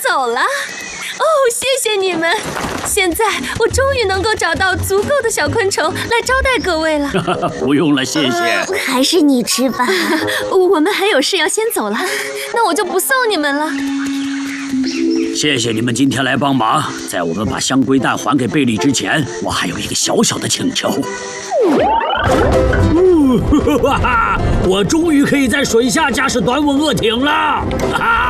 走了。哦，谢谢你们！现在我终于能够找到足够的小昆虫来招待各位了。 不用了，谢谢。 还是你吃吧。 我们还有事要先走了，那我就不送你们了。 谢谢你们今天来帮忙。在我们把香龟蛋还给贝利之前，我还有一个小小的请求。我终于可以在水下驾驶短吻鳄艇了！